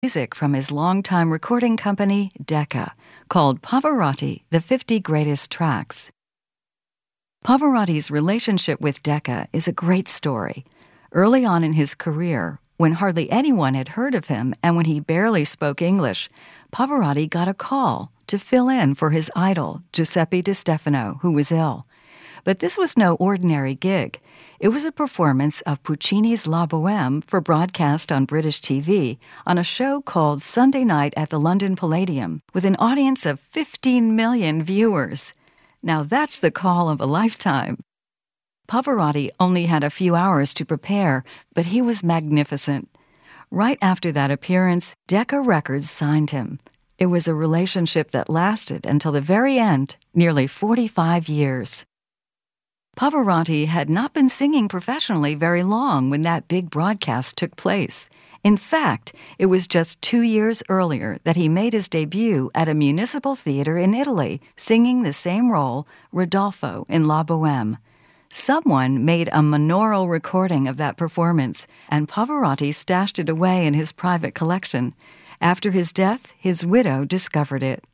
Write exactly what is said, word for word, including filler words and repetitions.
music from his longtime recording company, Decca, called Pavarotti, The fifty Greatest Tracks. Pavarotti's relationship with Decca is a great story. Early on in his career, when hardly anyone had heard of him and when he barely spoke English, Pavarotti got a call to fill in for his idol, Giuseppe Di Stefano, who was ill. But this was no ordinary gig. It was a performance of Puccini's La Bohème for broadcast on British T V on a show called Sunday Night at the London Palladium, with an audience of fifteen million viewers. Now that's the call of a lifetime. Pavarotti only had a few hours to prepare, but he was magnificent. Right after that appearance, Decca Records signed him. It was a relationship that lasted until the very end, nearly forty-five years. Pavarotti had not been singing professionally very long when that big broadcast took place. In fact, it was just two years earlier that he made his debut at a municipal theater in Italy, singing the same role, Rodolfo, in La Bohème. Someone made a monaural recording of that performance, and Pavarotti stashed it away in his private collection. After his death, his widow discovered it.